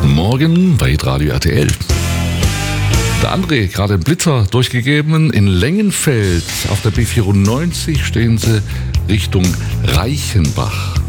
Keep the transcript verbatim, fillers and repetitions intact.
Morgen bei Radio R T L. Der André, gerade einen Blitzer durchgegeben. In Lengenfeld auf der B vierundneunzig stehen sie Richtung Reichenbach.